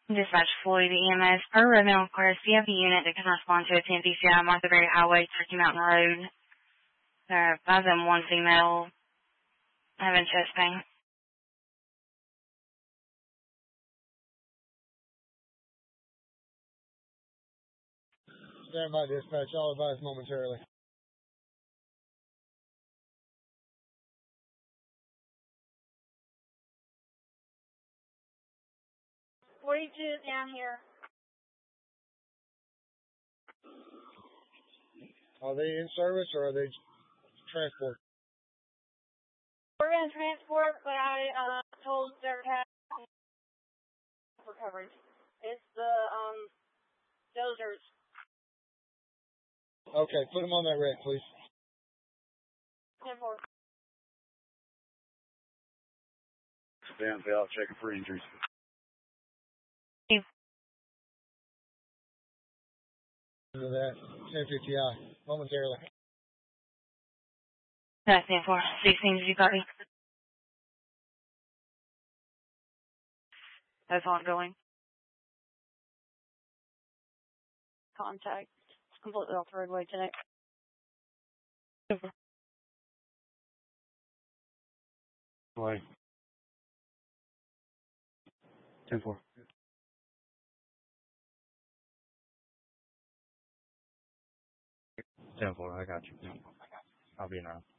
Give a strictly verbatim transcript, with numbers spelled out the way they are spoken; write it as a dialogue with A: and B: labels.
A: Dispatch Floyd E M S. Per Redmond requires C F B unit that can respond to a ten P C I Martha Berry Highway, Turkey Mountain Road. There are five of them, one female, having chest pain.
B: Stand by, dispatch. I'll advise momentarily.
C: forty-two down here.
B: Are they in service or are they transport?
C: We're going to transport, but I uh, told their cat for coverage. It's the um dozers.
B: Okay, put them on that wreck, please.
C: ten four.
D: Stand out, checking for injuries.
B: Into that ten fifty I momentarily.
A: That's ten four. sixteen, did you copy? That's ongoing.
C: Contact. It's completely off the roadway today.
A: Super.
D: Play. ten four. ten four, I got you. I'll be around.